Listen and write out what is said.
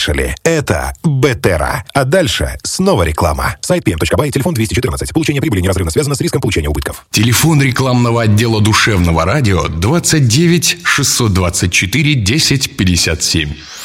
Это Бетера. А дальше снова реклама. Сайт pm.by, телефон 214. Получение прибыли неразрывно связано с риском получения убытков. Телефон рекламного отдела душевного радио 29 624 10 57.